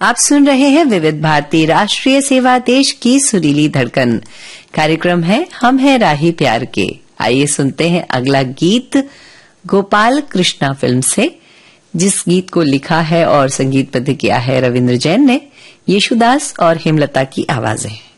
आप सुन रहे हैं विविध भारती राष्ट्रीय सेवा देश की सुरीली धड़कन। कार्यक्रम है हम हैं राही प्यार के। आइए सुनते हैं अगला गीत गोपाल कृष्णा फिल्म से, जिस गीत को लिखा है और संगीतबद्ध किया है रविंद्र जैन ने। येशुदास और हेमलता की आवाजें।